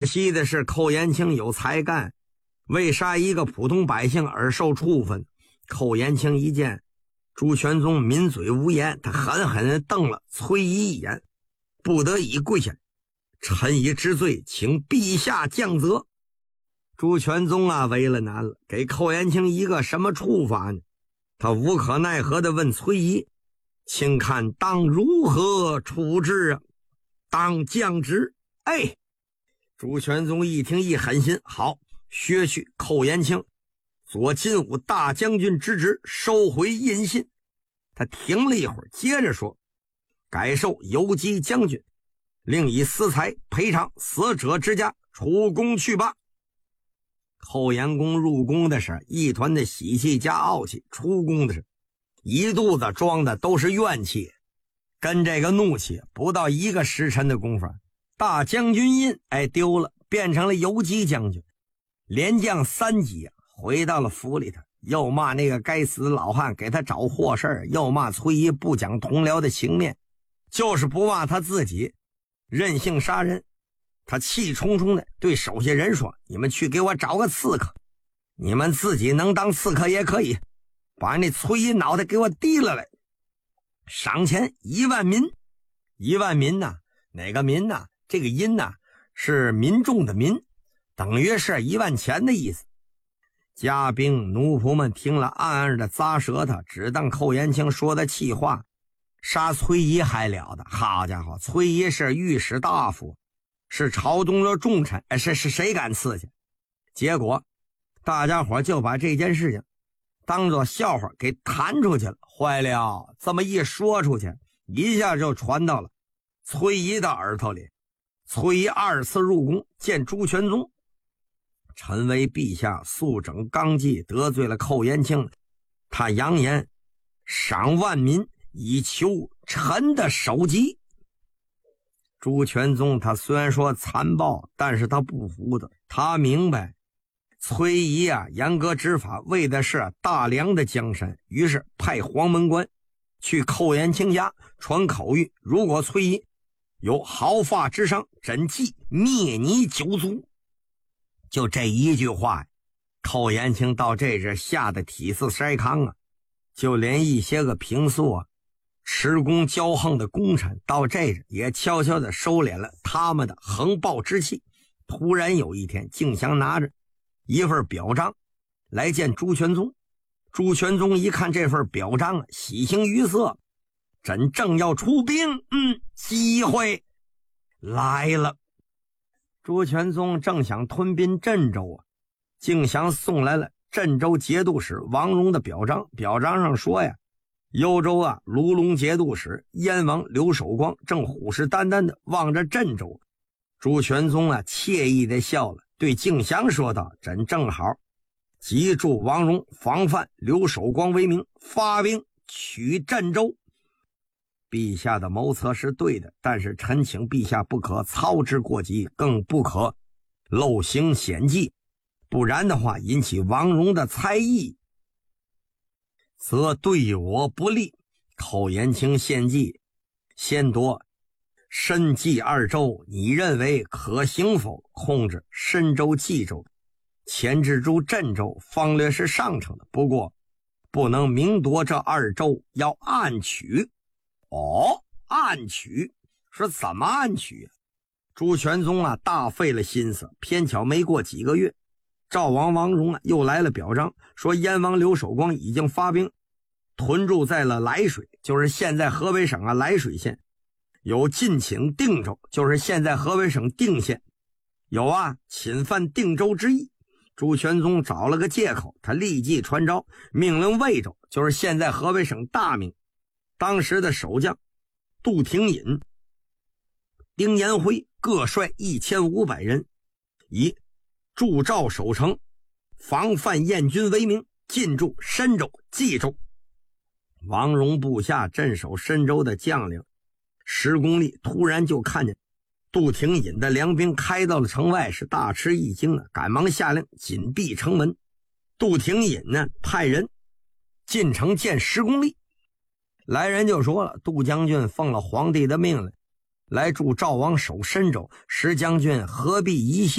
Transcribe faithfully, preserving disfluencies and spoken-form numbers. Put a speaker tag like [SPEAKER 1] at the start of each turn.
[SPEAKER 1] 惜的是寇延庆有才干，为啥一个普通百姓而受处分？寇延庆一见朱全宗抿嘴无言，他狠狠地瞪了崔仪一眼，不得已跪下，臣已知罪，请陛下降责。朱全宗啊，为了难了，给寇延庆一个什么处罚呢？他无可奈何地问崔仪，请看当如何处置啊？当降职。哎，朱全宗一听一狠心，好，削去寇延庆左金吾大将军之职，收回印信。他停了一会儿，接着说，改授游击将军，另以私财赔偿死者之家，出宫去罢。寇延公入宫的事，一团的喜气加傲气；出宫的事，一肚子装的都是怨气，跟这个怒气不到一个时辰的功夫，大将军印哎丢了，变成了游击将军，连降三级啊，回到了府里头，又骂那个该死的老汉给他找祸事，又骂崔仪不讲同僚的情面，就是不骂他自己任性杀人。他气冲冲的对手下人说，你们去给我找个刺客，你们自己能当刺客也可以，把那崔仪脑袋给我提了来，赏钱一万民。一万民呐、啊，哪个民呐、啊？这个银呐、啊、是民众的民，等于是一万钱的意思。家兵奴仆们听了暗暗的咂舌头，只当寇延庆说的气话。杀崔仪还了得，好家伙，崔仪是御史大夫，是朝中的重臣，是是谁敢刺去？结果大家伙就把这件事情当作笑话给弹出去了。坏了，这么一说出去，一下就传到了崔仪的耳朵里。崔仪二次入宫见朱全宗，臣为陛下肃整纲纪，得罪了寇延庆，他扬言赏万民以求臣的首级。朱全宗他虽然说残暴，但是他不服的，他明白崔仪啊严格执法为的是大梁的江山，于是派黄门官去寇延庆家传口谕，如果崔仪有毫发之伤，朕即灭你九族。就这一句话，寇延庆到这时吓得体似筛糠啊，就连一些个平素啊持功骄横的功臣到这时也悄悄地收敛了他们的横暴之气。突然有一天，敬翔拿着一份表彰来见朱全宗。朱全宗一看这份表彰啊，喜形于色，朕正要出兵，嗯，机会来了。朱全宗正想吞并镇州啊，敬翔送来了镇州节度使王荣的表彰。表彰上说呀，幽州啊卢龙节度使燕王刘守光正虎视眈眈的望着镇州。朱全宗啊惬意的笑了，对敬翔说道，朕正好即助王荣防范刘守光为名，发兵取镇州。陛下的谋策是对的，但是臣请陛下不可操之过急，更不可漏行险计，不然的话引起王荣的猜疑，则对我不利。寇延庆献计，先夺申冀二州，你认为可行否？控制深州、冀州，牵制住镇州，方略是上乘的，不过不能明夺这二州，要暗取。哦，暗取是怎么暗取啊？朱全宗啊大费了心思，偏巧没过几个月，赵王王荣啊又来了表彰，说燕王刘守光已经发兵屯驻在了涞水，就是现在河北省啊涞水县，有进侵定州，就是现在河北省定县，有啊侵犯定州之意。朱全宗找了个借口，他立即传召，命令魏州，就是现在河北省大名，当时的守将杜廷隐、丁延辉各率一千五百人，以驻赵守城、防范燕军为名，进驻深州、冀州。王荣部下镇守深州的将领石公立突然就看见杜廷隐的粮兵开到了城外，是大吃一惊啊，赶忙下令紧闭城门。杜廷隐呢派人进城见石公立，来人就说了，杜将军奉了皇帝的命令来助赵王守深州，石将军何必疑心